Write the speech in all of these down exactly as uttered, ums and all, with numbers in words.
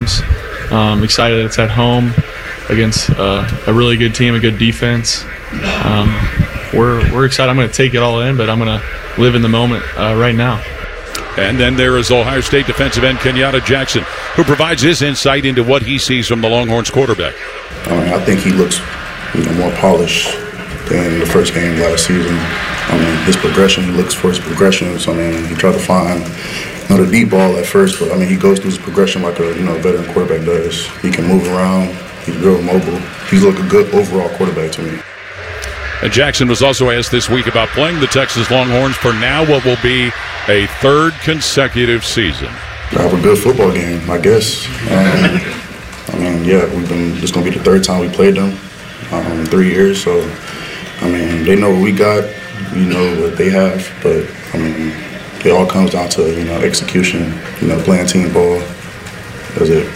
games. Um, excited it's at home against uh, a really good team, a good defense. Um, we're we're excited. I'm going to take it all in, but I'm going to live in the moment uh, right now. And then there is Ohio State defensive end Kenyatta Jackson, who provides his insight into what he sees from the Longhorns quarterback. I mean, I think he looks, you know, more polished than the first game last season. I mean, his progression, he looks for his progressions. I mean, he tried to find, you know, the deep ball at first, but I mean, he goes through his progression like a, you know, veteran quarterback does. He can move around. He's real mobile. He's like a good overall quarterback to me. And Jackson was also asked this week about playing the Texas Longhorns for now what will be a third consecutive season. Have a good football game, I guess. Um, I mean, yeah, we've been. This is gonna be the third time we played them um, in three years. So, I mean, they know what we got. We know what they have. But I mean, it all comes down to you know execution. You know, playing team ball. That's it.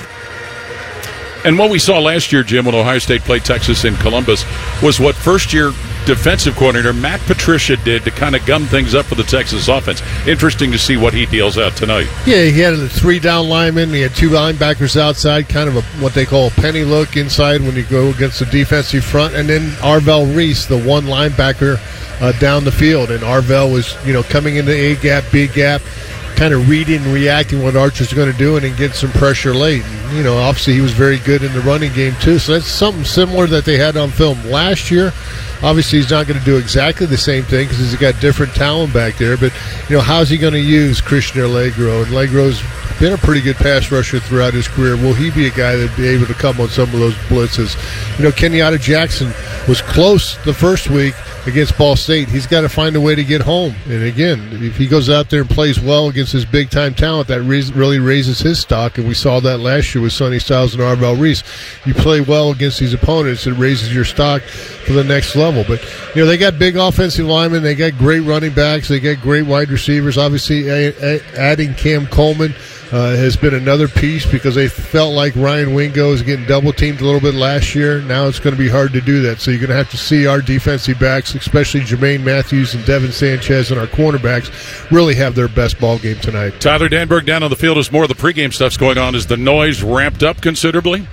And what we saw last year, Jim, when Ohio State played Texas in Columbus, was what first-year defensive coordinator Matt Patricia did to kind of gum things up for the Texas offense. Interesting to see what he deals out tonight. Yeah, he had a three-down lineman. He had two linebackers outside, kind of a, what they call a penny look inside when you go against the defensive front. And then Arvell Reese, the one linebacker uh, down the field. And Arvell was, you know, coming into A-gap, B-gap, kind of reading and reacting what Archer's going to do and then get some pressure late. And, you know, obviously he was very good in the running game too. So that's something similar that they had on film last year. Obviously he's not going to do exactly the same thing because he's got different talent back there. But, you know, how's he going to use Christian Allegro? And Allegro's been a pretty good pass rusher throughout his career. Will he be a guy that'd be able to come on some of those blitzes? You know, Kenyatta Jackson was close the first week against Ball State. He's got to find a way to get home. And again, if he goes out there and plays well against his big-time talent, that re- really raises his stock. And we saw that last year with Sonny Styles and Arvell Reese. You play well against these opponents, it raises your stock for the next level. But, you know, they got big offensive linemen. They got great running backs. They got great wide receivers. Obviously, a- a- adding Cam Coleman Uh, has been another piece because they felt like Ryan Wingo was getting double-teamed a little bit last year. Now it's going to be hard to do that. So you're going to have to see our defensive backs, especially Jermaine Matthews and Devin Sanchez and our cornerbacks, really have their best ball game tonight. Tyler Danberg down on the field as more of the pregame stuff's going on. Is the noise ramped up considerably?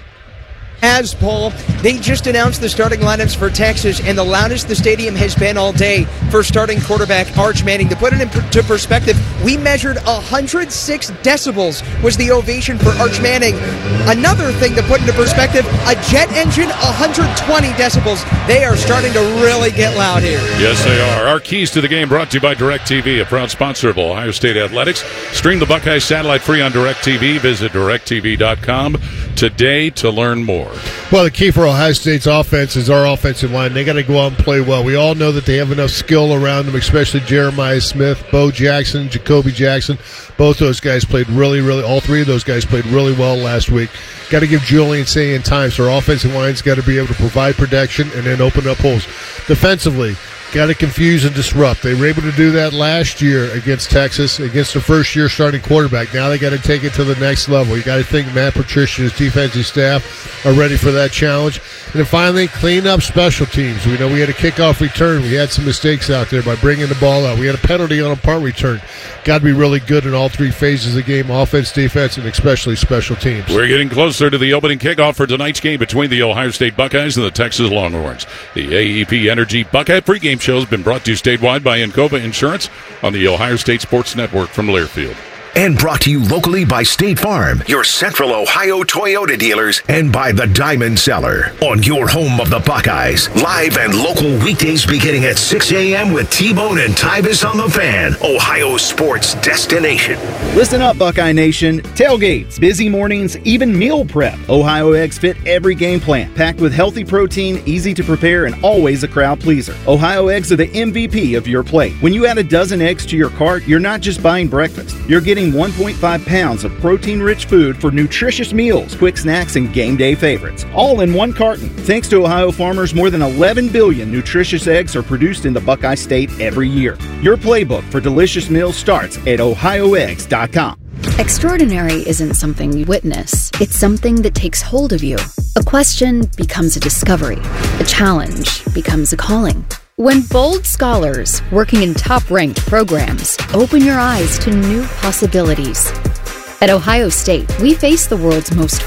As Paul, they just announced the starting lineups for Texas, and the loudest the stadium has been all day for starting quarterback Arch Manning. To put it into perspective, we measured one hundred six decibels was the ovation for Arch Manning. Another thing to put into perspective, a jet engine, one hundred twenty decibels. They are starting to really get loud here. Yes, they are. Our keys to the game brought to you by DirecTV, a proud sponsor of Ohio State Athletics. Stream the Buckeyes satellite free on DirecTV. Visit direct t v dot com today to learn more. Well, the key for Ohio State's offense is our offensive line. They got to go out and play well. We all know that they have enough skill around them, especially Jeremiah Smith, Bo Jackson, Jacoby Jackson. Both those guys played really, really, all three of those guys played really well last week. Got to give Julian Sayin time, so our offensive line's got to be able to provide protection and then open up holes. Defensively, got to confuse and disrupt. They were able to do that last year against Texas, against the first-year starting quarterback. Now they got to take it to the next level. You got to think Matt Patricia and his defensive staff are ready for that challenge. And then finally, clean up special teams. We know we had a kickoff return. We had some mistakes out there by bringing the ball out. We had a penalty on a punt return. Got to be really good in all three phases of the game, offense, defense, and especially special teams. We're getting closer to the opening kickoff for tonight's game between the Ohio State Buckeyes and the Texas Longhorns. The A E P Energy Buckeye pregame show has been brought to you statewide by Encova Insurance on the Ohio State Sports Network from Learfield. And brought to you locally by State Farm, your Central Ohio Toyota dealers, and by the Diamond Cellar. On your home of the Buckeyes, live and local weekdays beginning at six a.m. with T-Bone and Tyvis on the Fan, Ohio sports destination. Listen up, Buckeye Nation. Tailgates, busy mornings, even meal prep. Ohio Eggs fit every game plan. Packed with healthy protein, easy to prepare, and always a crowd pleaser. Ohio Eggs are the M V P of your plate. When you add a dozen eggs to your cart, you're not just buying breakfast. You're getting one point five pounds of protein-rich food for nutritious meals, quick snacks, and game day favorites. All in one carton. Thanks to Ohio farmers, more than eleven billion nutritious eggs are produced in the Buckeye State every year. Your playbook for delicious meals starts at ohio eggs dot com. Extraordinary isn't something you witness. It's something that takes hold of you. A question becomes a discovery. A challenge becomes a calling. When bold scholars working in top-ranked programs open your eyes to new possibilities. At Ohio State, we face the world's most